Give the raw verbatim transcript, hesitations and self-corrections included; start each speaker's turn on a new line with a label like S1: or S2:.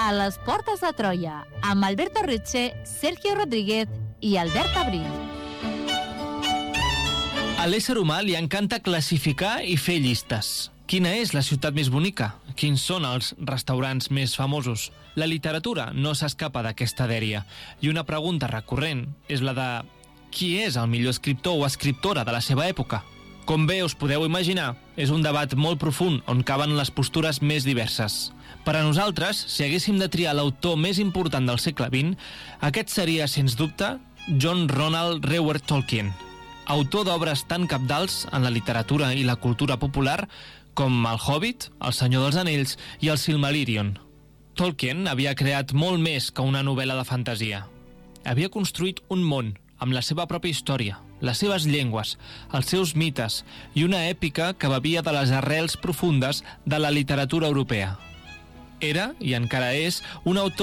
S1: A les portes de Troia, amb Alberto Ritche, Sergio Rodríguez i Albert Abril.
S2: A l'ésser humà li encanta classificar i fer llistes. Quina és la ciutat més bonica? Quins són els restaurants més famosos? La literatura no s'escapa d'aquesta dèria. I una pregunta recurrent és la de qui és el millor escriptor o escriptora de la seva època? Com bé us podeu imaginar, és un debat molt profund on caben les postures més diverses. Per a nosaltres, si haguéssim de triar l'autor més important del segle vint, aquest seria, sens dubte, John Ronald Reuel Tolkien, autor d'obres tan cabdals en la literatura i la cultura popular com El Hobbit, El Senyor dels Anells i El Silmarillion. Tolkien havia creat molt més que una novel·la de fantasia. Havia construït un món amb la seva pròpia història, les seves llengües, els seus mites i una èpica que bevia de les arrels profundes de la literatura europea. Era, i encara és, un autor